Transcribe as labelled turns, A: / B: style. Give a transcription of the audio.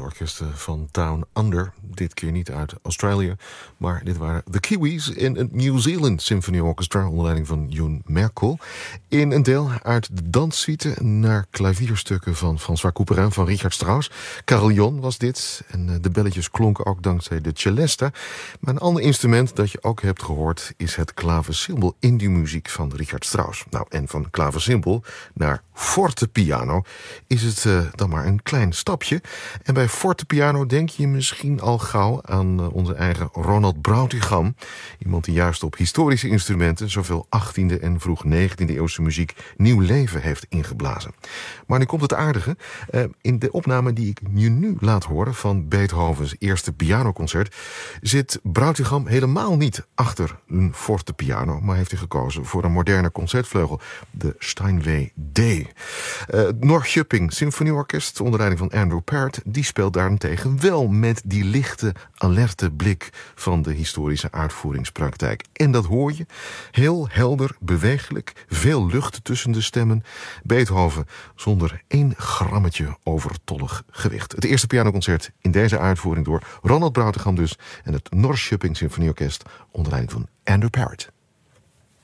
A: symfonieorkesten van Down Under. Dit keer niet uit Australië, maar dit waren de Kiwis in het New Zealand Symphony Orchestra onder leiding van Yoon Merkel. In een deel uit de danssuite naar klavierstukken van François Couperin van Richard Strauss. Carillon was dit en de belletjes klonken ook dankzij de celesta. Maar een ander instrument dat je ook hebt gehoord is het klavecimbal in die muziek van Richard Strauss. Nou, en van klavecimbal naar fortepiano is het dan maar een klein stapje. En bij fortepiano denk je misschien al gauw aan onze eigen Ronald Brautigam. Iemand die juist op historische instrumenten zoveel 18e en vroeg 19e eeuwse muziek nieuw leven heeft ingeblazen. Maar nu komt het aardige. In de opname die ik je nu laat horen van Beethovens eerste pianoconcert zit Brautigam helemaal niet achter een fortepiano, maar heeft hij gekozen voor een moderne concertvleugel, de Steinway D. Norrköping Symfonieorkest onder leiding van Andrew Parrott, die speelt daarentegen wel met die lichte, alerte blik van de historische uitvoeringspraktijk. En dat hoor je. Heel helder, bewegelijk, veel lucht tussen de stemmen. Beethoven zonder 1 grammetje overtollig gewicht. Het eerste pianoconcert in deze uitvoering door Ronald Brautigam dus en het Norrköping Symfonieorkest onder leiding van Andrew Parrott.